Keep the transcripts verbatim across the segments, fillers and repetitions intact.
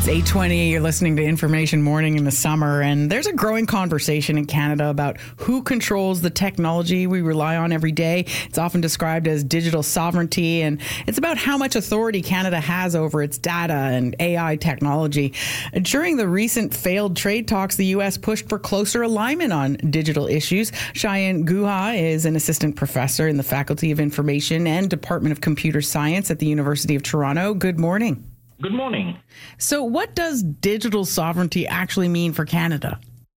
It's eight twenty. You're listening to Information Morning in the summer, and there's a growing conversation in Canada about who controls the technology we rely on every day. It's often described as digital sovereignty, and it's about how much authority Canada has over its data and A I technology. During the recent failed trade talks, the U S pushed for closer alignment on digital issues. Cheyenne Guha is an assistant professor in the Faculty of Information and Department of Computer Science at the University of Toronto. Good morning. Good morning. So what does digital sovereignty actually mean for Canada?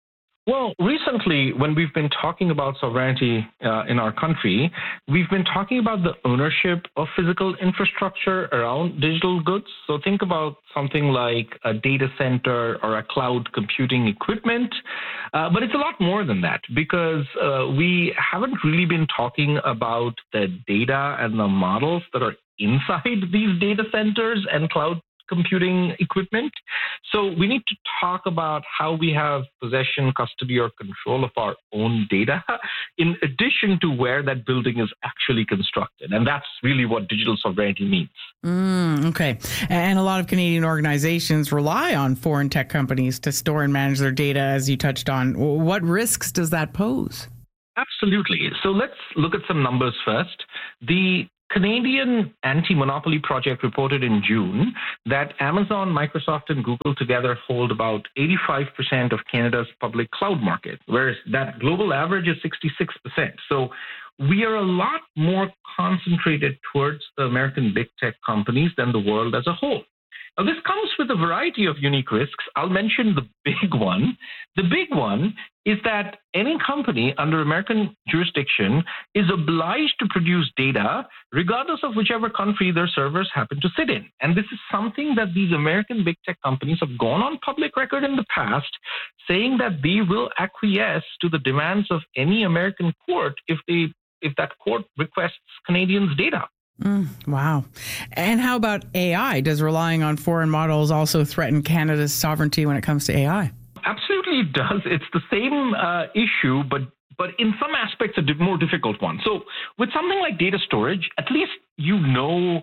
Well, recently, when we've been talking about sovereignty uh, in our country, we've been talking about the ownership of physical infrastructure around digital goods. So think about something like a data center or a cloud computing equipment. Uh, but it's a lot more than that, because uh, we haven't really been talking about the data and the models that are inside these data centers and cloud computing equipment. So we need to talk about how we have possession, custody, or control of our own data, in addition to where that building is actually constructed. And that's really what digital sovereignty means. Mm, okay. And a lot of Canadian organizations rely on foreign tech companies to store and manage their data, as you touched on. What risks does that pose? Absolutely. So let's look at some numbers first. The Canadian Anti-Monopoly Project reported in June that Amazon, Microsoft, and Google together hold about eighty-five percent of Canada's public cloud market, whereas that global average is sixty-six percent. So we are a lot more concentrated towards the American big tech companies than the world as a whole. Now, this comes with a variety of unique risks. I'll mention the big one. The big one is that any company under American jurisdiction is obliged to produce data regardless of whichever country their servers happen to sit in. And this is something that these American big tech companies have gone on public record in the past, saying that they will acquiesce to the demands of any American court if they if that court requests Canadians' data. Mm, wow. And how about A I? Does relying on foreign models also threaten Canada's sovereignty when it comes to A I? Absolutely it does. It's the same uh, issue, but but in some aspects a more difficult one. So with something like data storage, at least you know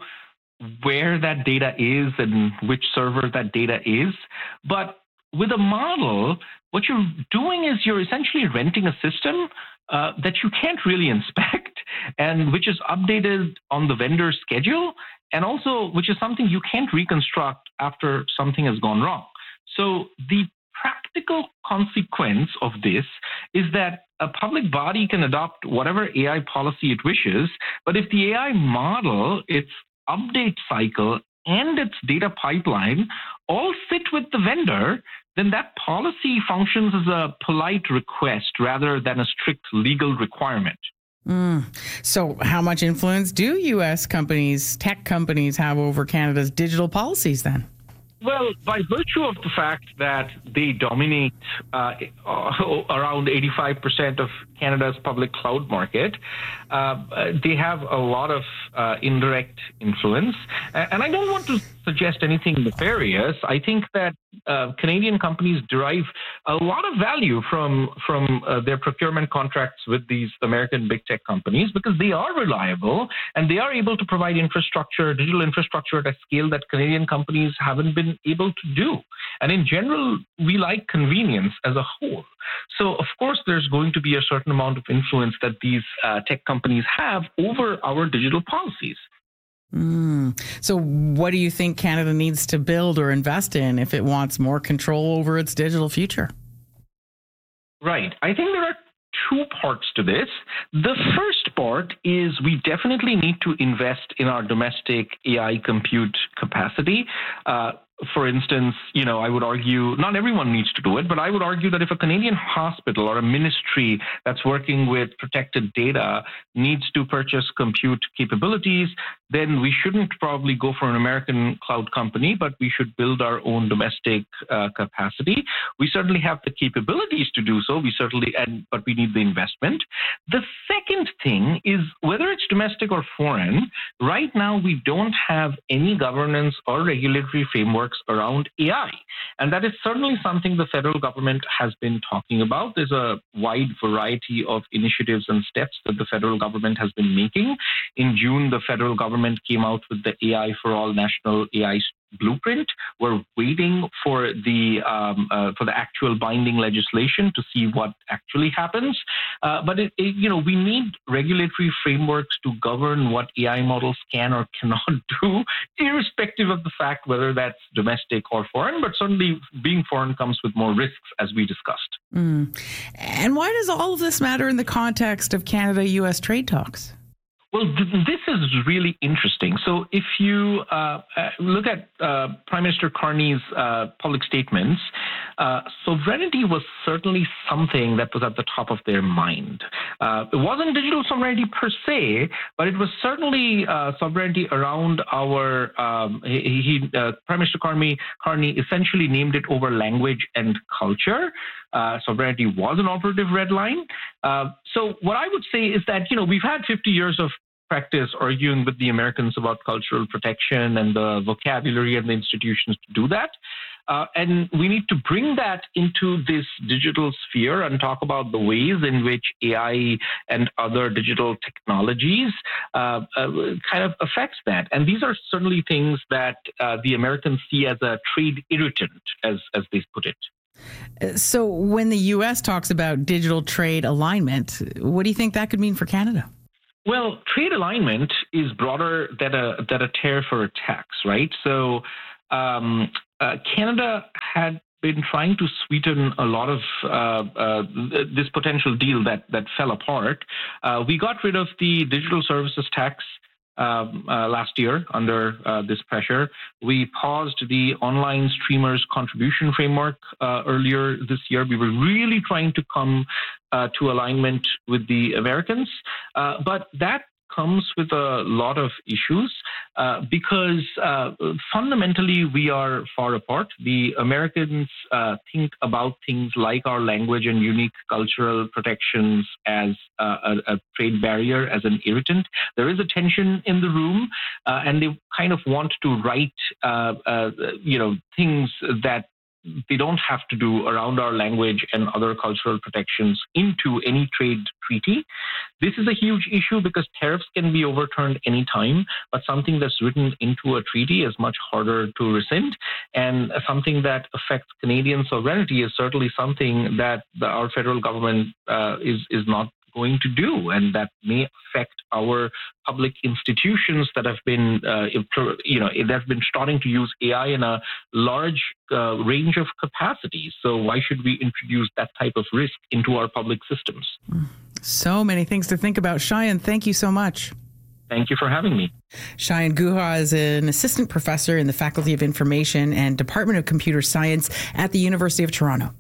where that data is and which server that data is. But with a model, what you're doing is you're essentially renting a system uh, that you can't really inspect, and which is updated on the vendor's schedule, and also which is something you can't reconstruct after something has gone wrong. So the practical consequence of this is that a public body can adopt whatever A I policy it wishes, but if the A I model, its update cycle, and its data pipeline all fit with the vendor, then that policy functions as a polite request rather than a strict legal requirement. Mm. So how much influence do U S companies, tech companies, have over Canada's digital policies then? Well, by virtue of the fact that they dominate uh, around eighty-five percent of Canada's public cloud market, uh, they have a lot of uh, indirect influence. And I don't want to suggest anything nefarious. I think that uh, Canadian companies derive a lot of value from from uh, their procurement contracts with these American big tech companies, because they are reliable and they are able to provide infrastructure, digital infrastructure at a scale that Canadian companies haven't been able to do. And in general, we like convenience as a whole. So, of course, there's going to be a certain amount of influence that these uh, tech companies have over our digital policies. Mm. So what do you think Canada needs to build or invest in if it wants more control over its digital future? Right. I think there are two parts to this. The first part is we definitely need to invest in our domestic A I compute capacity. Uh, For instance, you know, I would argue not everyone needs to do it, but I would argue that if a Canadian hospital or a ministry that's working with protected data needs to purchase compute capabilities, then we shouldn't probably go for an American cloud company, but we should build our own domestic uh, capacity. We certainly have the capabilities to do so. We certainly, and but we need the investment. The second thing is, whether it's domestic or foreign, right now we don't have any governance or regulatory framework around A I. And that is certainly something the federal government has been talking about. There's a wide variety of initiatives and steps that the federal government has been making. In June, the federal government government came out with the A I for All National A I Blueprint. We're waiting for the um, uh, for the actual binding legislation to see what actually happens. Uh, but it, it, you know, we need regulatory frameworks to govern what A I models can or cannot do, irrespective of the fact whether that's domestic or foreign. But certainly, being foreign comes with more risks, as we discussed. Mm. And why does all of this matter in the context of Canada-U S trade talks? Well, th- this is really interesting. So if you uh, uh, look at uh, Prime Minister Carney's uh, public statements, uh, sovereignty was certainly something that was at the top of their mind. Uh, it wasn't digital sovereignty per se, but it was certainly uh, sovereignty around our, um, he, he uh, Prime Minister Carney, Carney essentially named it over language and culture. Uh, sovereignty was an operative red line. Uh, so what I would say is that, you know, we've had fifty years of practice arguing with the Americans about cultural protection and the vocabulary and the institutions to do that. Uh, and we need to bring that into this digital sphere and talk about the ways in which A I and other digital technologies uh, uh, kind of affects that. And these are certainly things that uh, the Americans see as a trade irritant, as, as they put it. So when the U S talks about digital trade alignment, what do you think that could mean for Canada? Well, trade alignment is broader than a, than a tariff or a tax, right? So um, uh, Canada had been trying to sweeten a lot of uh, uh, this potential deal that, that fell apart. Uh, we got rid of the digital services tax Um, uh, last year under uh, this pressure. We paused the online streamers contribution framework uh, earlier this year. We were really trying to come uh, to alignment with the Americans, uh, but that comes with a lot of issues uh, because uh, fundamentally we are far apart. The Americans uh, think about things like our language and unique cultural protections as uh, a, a trade barrier, as an irritant. There is a tension in the room, uh, and they kind of want to write, uh, uh, you know, things that they don't have to do around our language and other cultural protections into any trade treaty. This is a huge issue because tariffs can be overturned anytime, but something that's written into a treaty is much harder to rescind. And something that affects Canadian sovereignty is certainly something that the, our federal government uh, is, is not going to do, and that may affect our public institutions that have been, uh, you know, that have been starting to use A I in a large uh, range of capacities. So why should we introduce that type of risk into our public systems? So many things to think about. Shayan, thank you so much. Thank you for having me. Shayan Guha is an assistant professor in the Faculty of Information and Department of Computer Science at the University of Toronto.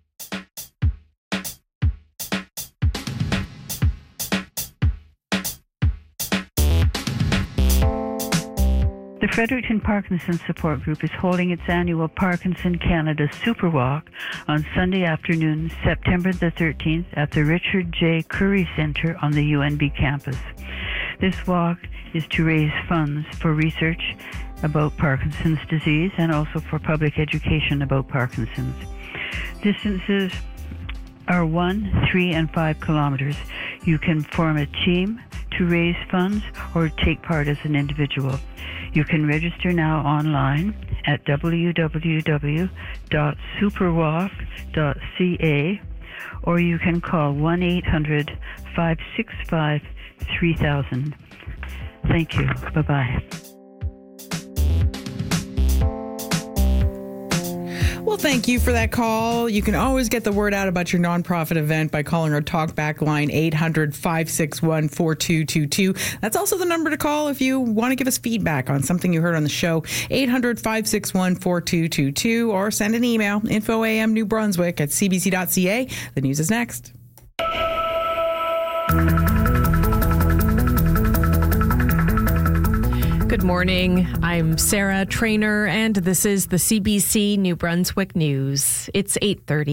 The Fredericton Parkinson Support Group is holding its annual Parkinson Canada Super Walk on Sunday afternoon, September the thirteenth, at the Richard J. Curry Centre on the U N B campus. This walk is to raise funds for research about Parkinson's disease and also for public education about Parkinson's. Distances are one, three, and five kilometers. You can form a team to raise funds or take part as an individual. You can register now online at w w w dot superwalk dot c a, or you can call one eight hundred, five six five, three thousand. Thank you. Bye-bye. Well, thank you for that call. You can always get the word out about your nonprofit event by calling our talkback line eight hundred, five six one, four two two two. That's also the number to call if you want to give us feedback on something you heard on the show. eight hundred, five six one, four two two two, or send an email, info a m new brunswick at c b c dot c a. The news is next. Good morning. I'm Sarah Trainer, and this is the C B C New Brunswick News. It's eight thirty.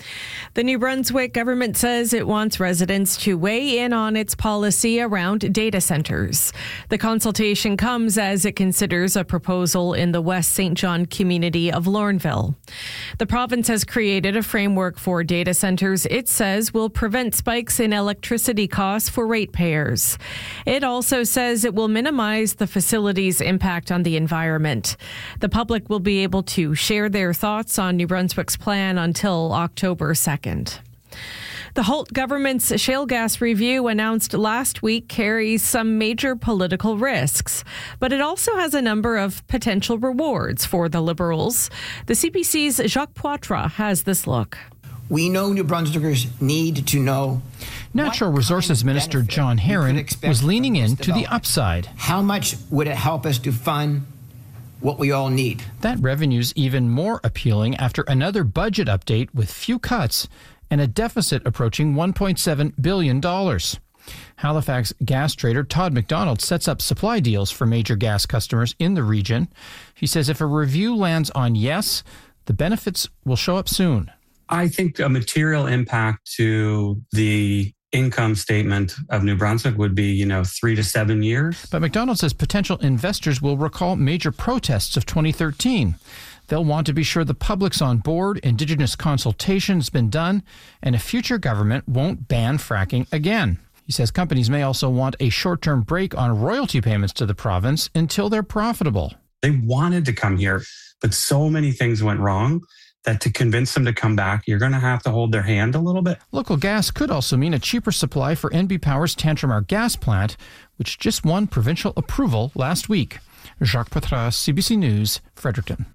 The New Brunswick government says it wants residents to weigh in on its policy around data centers. The consultation comes as it considers a proposal in the West Saint John community of Lorneville. The province has created a framework for data centers it says will prevent spikes in electricity costs for ratepayers. It also says it will minimize the facility's impact on the environment. The public will be able to share their thoughts on New Brunswick's plan until October second. The Holt government's shale gas review announced last week carries some major political risks, but it also has a number of potential rewards for the Liberals. The C B C's Jacques Poitras has this look. We know New Brunswickers need to know. Natural Resources Minister John Herron was leaning in to the upside. How much would it help us to fund what we all need? That revenue's even more appealing after another budget update with few cuts and a deficit approaching one point seven billion dollars. Halifax gas trader Todd McDonald sets up supply deals for major gas customers in the region. He says if a review lands on yes, the benefits will show up soon. I think a material impact to the income statement of New Brunswick would be, you know, three to seven years. But McDonald says potential investors will recall major protests of twenty thirteen. They'll want to be sure the public's on board, Indigenous consultation has been done, and a future government won't ban fracking again. He says companies may also want a short-term break on royalty payments to the province until they're profitable. They wanted to come here, but so many things went wrong that to convince them to come back, you're going to have to hold their hand a little bit. Local gas could also mean a cheaper supply for N B Power's Tantramar gas plant, which just won provincial approval last week. Jacques Poitras, C B C News, Fredericton.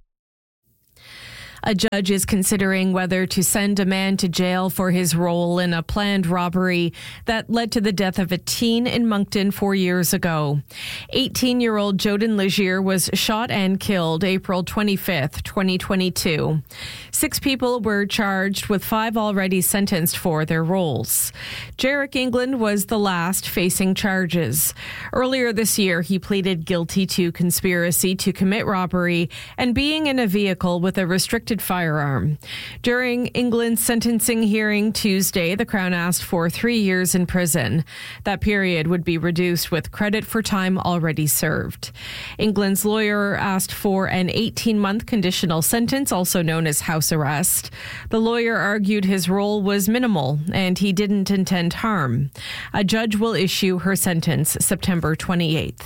A judge is considering whether to send a man to jail for his role in a planned robbery that led to the death of a teen in Moncton four years ago. eighteen-year-old Joden Legier was shot and killed April twenty-fifth, twenty twenty-two. Six people were charged, with five already sentenced for their roles. Jarek England was the last facing charges. Earlier this year, he pleaded guilty to conspiracy to commit robbery and being in a vehicle with a restricted firearm. During England's sentencing hearing Tuesday, the Crown asked for three years in prison. That period would be reduced with credit for time already served. England's lawyer asked for an eighteen-month conditional sentence, also known as house arrest. The lawyer argued his role was minimal and he didn't intend harm. A judge will issue her sentence September twenty-eighth.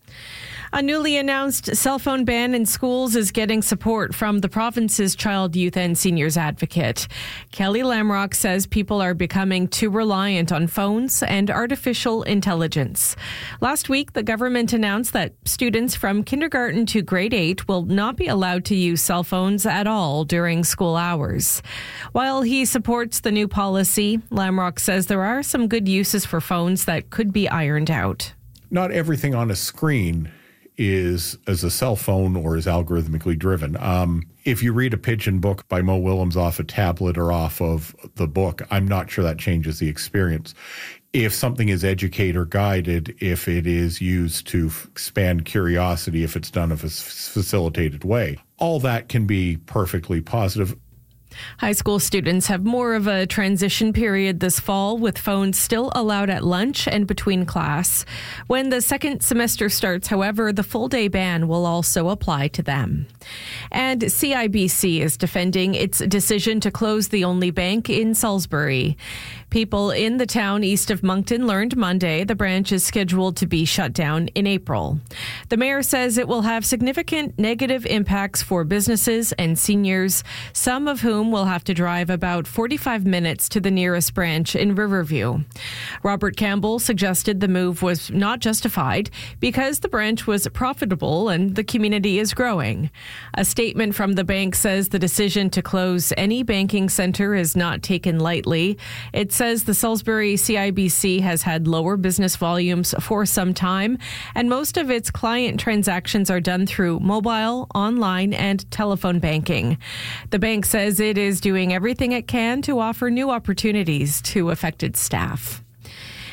A newly announced cell phone ban in schools is getting support from the province's Child, Youth and Seniors Advocate. Kelly Lamrock says people are becoming too reliant on phones and artificial intelligence. Last week, the government announced that students from kindergarten to grade eight will not be allowed to use cell phones at all during school hours. While he supports the new policy, Lamrock says there are some good uses for phones that could be ironed out. Not everything on a screen is as a cell phone or is algorithmically driven. Um, if you read a Pigeon book by Mo Willems off a tablet or off of the book, I'm not sure that changes the experience. If something is educator guided, if it is used to f- expand curiosity, if it's done in a f- facilitated way, all that can be perfectly positive. High school students have more of a transition period this fall, with phones still allowed at lunch and between class. When the second semester starts, however, the full-day ban will also apply to them. And C I B C is defending its decision to close the only bank in Salisbury. People in the town east of Moncton learned Monday the branch is scheduled to be shut down in April. The mayor says it will have significant negative impacts for businesses and seniors, some of whom will have to drive about forty-five minutes to the nearest branch in Riverview. Robert Campbell suggested the move was not justified because the branch was profitable and the community is growing. A statement from the bank says the decision to close any banking center is not taken lightly. It says the Salisbury C I B C has had lower business volumes for some time, and most of its client transactions are done through mobile, online, and telephone banking. The bank says it is doing everything it can to offer new opportunities to affected staff.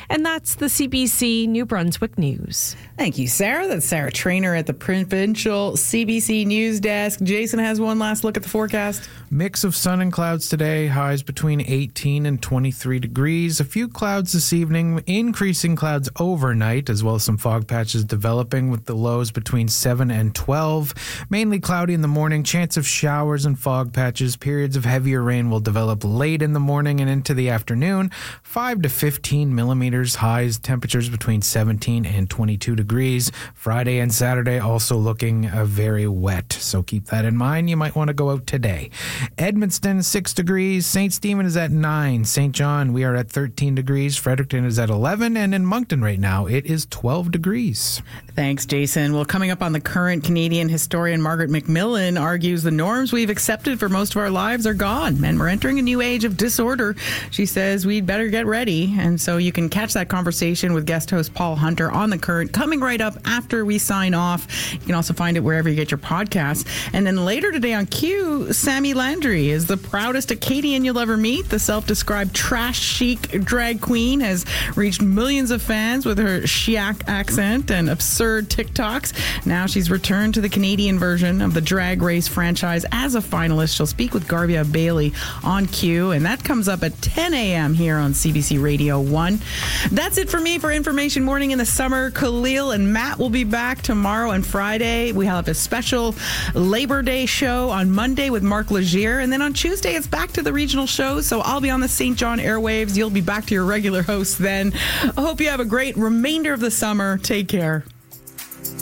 And that's the C B C New Brunswick News. Thank you, Sarah. That's Sarah Trainer at the Provincial C B C News Desk. Jason has one last look at the forecast. Mix of sun and clouds today, highs between eighteen and twenty-three degrees. A few clouds this evening, increasing clouds overnight, as well as some fog patches developing with the lows between seven and twelve. Mainly cloudy in the morning, chance of showers and fog patches. Periods of heavier rain will develop late in the morning and into the afternoon. five to fifteen millimeters, highs, temperatures between seventeen and twenty-two degrees. Friday and Saturday also looking uh, very wet, so keep that in mind. You might want to go out today. Edmundston, six degrees. Saint Stephen is at nine. Saint John, we are at thirteen degrees. Fredericton is at eleven. And in Moncton right now, it is twelve degrees. Thanks, Jason. Well, coming up on The Current, Canadian historian Margaret McMillan argues the norms we've accepted for most of our lives are gone, and we're entering a new age of disorder. She says we'd better get ready. And so you can catch that conversation with guest host Paul Hunter on The Current coming right up after we sign off. You can also find it wherever you get your podcasts. And then later today on Q, Sammy Landry is the proudest Acadian you'll ever meet. The self-described trash chic drag queen has reached millions of fans with her Chiac accent and absurd TikToks. Now she's returned to the Canadian version of the Drag Race franchise as a finalist. She'll speak with Garvia Bailey on Q, and that comes up at ten a.m. here on C B C Radio one. That's it for me for Information Morning in the Summer. Khalil and Matt will be back tomorrow and Friday. We have a special Labor Day show on Monday with Mark Legier, and then on Tuesday it's back to the regional shows, so I'll be on the Saint John airwaves. You'll be back to your regular hosts then. I hope you have a great remainder of the summer. Take care.